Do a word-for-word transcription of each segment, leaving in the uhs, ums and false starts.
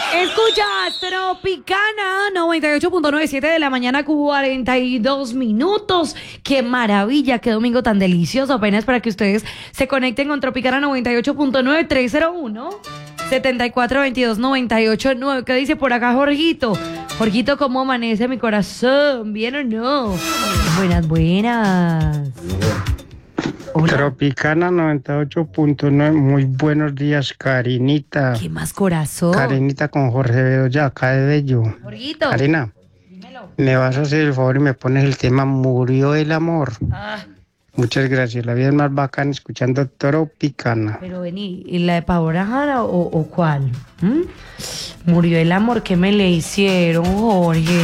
Escuchas Tropicana noventa y ocho punto nueve, siete de la mañana, cuarenta y dos minutos. Qué maravilla, qué domingo tan delicioso. Apenas para que ustedes se conecten con Tropicana noventa y ocho punto nueve, tres cero uno, siete cuatro dos dos, nueve ocho nueve. ¿Qué dice por acá Jorgito? Jorgito, ¿cómo amanece mi corazón? ¿Bien o no? Buenas, buenas. Hola. Tropicana noventa y ocho punto nueve, muy buenos días, Karinita. ¿Qué más, corazón? Karinita con Jorge Bedoya, acá de Bello. Jorgito. Karina, dímelo. me vas a hacer el favor y me pones el tema Murió el amor. Ah. Muchas gracias, la vida es más bacana escuchando Tropicana. Pero vení, ¿y la de Pavora Jara o, o cuál? ¿Mm? Murió el amor, ¿qué me le hicieron, Jorge?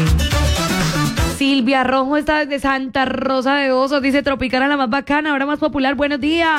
Silvia Rojo está desde Santa Rosa de Osos, dice Tropicana la más bacana, ahora más popular, buenos días.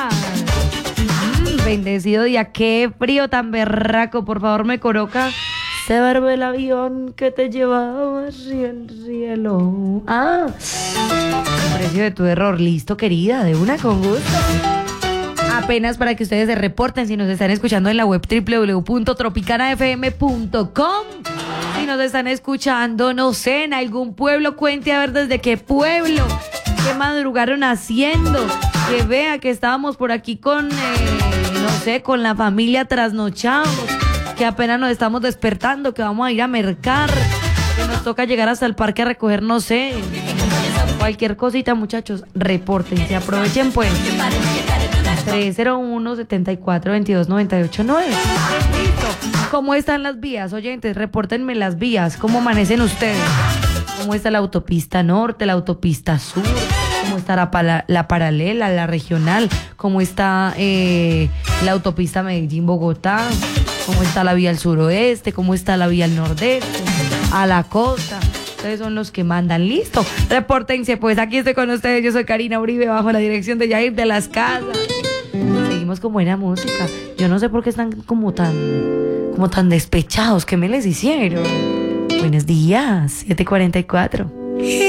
Mm, bendecido día, qué frío tan berraco, por favor me coloca. Se barbe el avión que te llevaba hacia el cielo. Ah, el precio de tu error, listo querida, de una con gusto. Apenas para que ustedes se reporten si nos están escuchando en la web doble u doble u doble u punto tropicana f m punto com. Si nos están escuchando, no sé, en algún pueblo, cuente a ver desde qué pueblo, qué madrugaron haciendo, que vea que estábamos por aquí con, eh, no sé, con la familia trasnochados, que apenas nos estamos despertando, que vamos a ir a mercar, que nos toca llegar hasta el parque a recoger, no sé, cualquier cosita, muchachos, repórtense, aprovechen pues. tres cero uno, siete cuatro dos dos, nueve ocho nueve. Listo. ¿Cómo están las vías, oyentes? Repórtenme las vías. ¿Cómo amanecen ustedes? ¿Cómo está la autopista norte, la autopista sur? ¿Cómo está la, pala- la paralela, la regional? ¿Cómo está eh, la autopista Medellín-Bogotá? ¿Cómo está la vía al suroeste? ¿Cómo está la vía al nordeste? A la costa. Ustedes son los que mandan. Listo. Repórtense, pues aquí estoy con ustedes. Yo soy Karina Uribe, bajo la dirección de Yair de las Casas. Seguimos con buena música. Yo no sé por qué están como tan, como tan despechados. ¿Qué me les hicieron? Buenos días, siete cuarenta y cuatro.